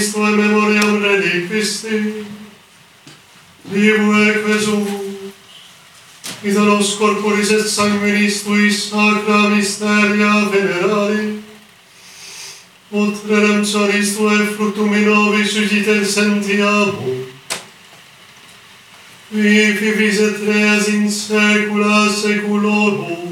Christum memoriam relicvisti, Libue Quesus, Idolos corporis et sanguinis tuis sacra mysteria venerali, ut redemptionis tuae fructum in nobis suscitens sentiamo, qui vivis et reas in saecula saeculorum.